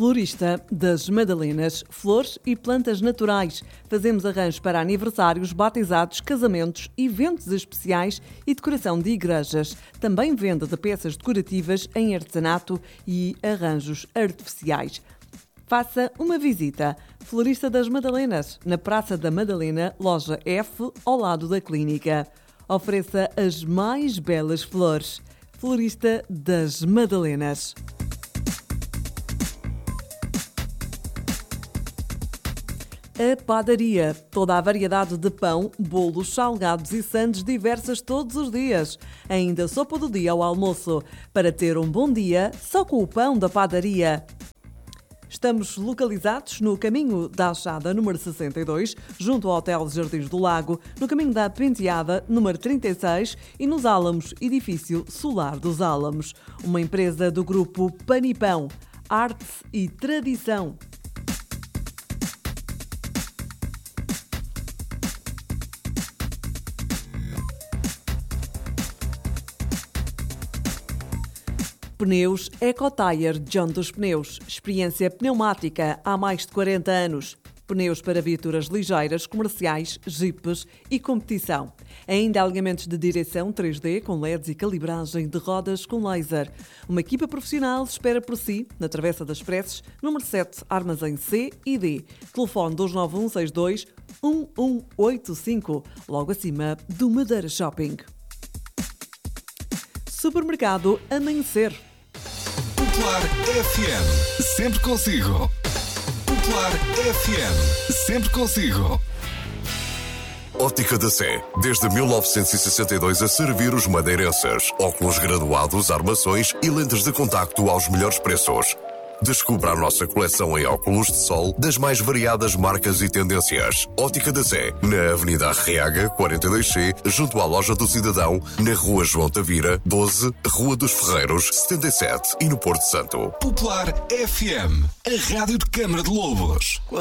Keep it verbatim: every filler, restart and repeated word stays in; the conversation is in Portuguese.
Florista das Madalenas, flores e plantas naturais. Fazemos arranjos para aniversários, batizados, casamentos, eventos especiais e decoração de igrejas. Também venda de peças decorativas em artesanato e arranjos artificiais. Faça uma visita. Florista das Madalenas, na Praça da Madalena, loja F, ao lado da clínica. Ofereça as mais belas flores. Florista das Madalenas. A padaria. Toda a variedade de pão, bolos, salgados e sandes diversas todos os dias. Ainda sopa do dia ao almoço. Para ter um bom dia, só com o pão da padaria. Estamos localizados no caminho da Achada, número sessenta e dois, junto ao Hotel Jardins do Lago, no caminho da Penteada, número trinta e seis, e nos Álamos, edifício Solar dos Álamos. Uma empresa do grupo Panipão. Arte e tradição. Pneus EcoTire John dos Pneus. Experiência pneumática há mais de quarenta anos. Pneus para viaturas ligeiras, comerciais, jipes e competição. Ainda alinhamentos de direção três D com L E Ds e calibragem de rodas com laser. Uma equipa profissional espera por si na Travessa das Preces, número sete, Armazém C e D. Telefone dois nove um seis dois um um oito cinco, logo acima do Madeira Shopping. Supermercado Amanhecer. Popular F M, sempre consigo. Popular F M, sempre consigo. Ótica da Sé, desde mil novecentos e sessenta e dois a servir os madeirenses. Óculos graduados, armações e lentes de contacto aos melhores preços. Descubra a nossa coleção em óculos de sol das mais variadas marcas e tendências. Ótica da Sé, na Avenida Arriaga, quarenta e dois C, junto à Loja do Cidadão, na Rua João Tavira, doze, Rua dos Ferreiros, setenta e sete e no Porto Santo. Popular F M, a rádio de Câmara de Lobos.